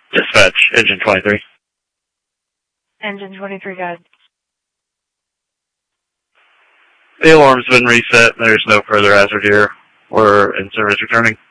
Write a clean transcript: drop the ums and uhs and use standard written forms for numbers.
Dispatch, engine 23. Engine 23, go ahead. The alarm's been reset. There's no further hazard here. We're in service returning.